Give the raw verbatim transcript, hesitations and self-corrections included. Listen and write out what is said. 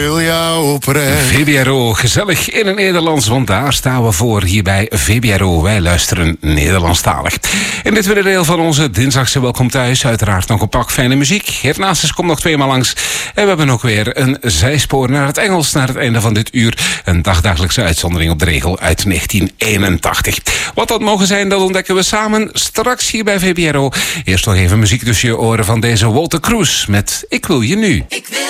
Wil jou oprecht. V B R O, gezellig in het Nederlands, want daar staan we voor hier bij V B R O. Wij luisteren Nederlandstalig. In dit tweede deel van onze dinsdagse Welkom Thuis uiteraard nog een pak fijne muziek. Hiernaast komt nog tweemaal langs. En we hebben ook weer een zijspoor naar het Engels, naar het einde van dit uur. Een dagdagelijkse uitzondering op de regel uit negentien eenentachtig. Wat dat mogen zijn, dat ontdekken we samen straks hier bij V B R O. Eerst nog even muziek tussen je oren van deze Walter Cruz met Ik wil je nu. Ik wil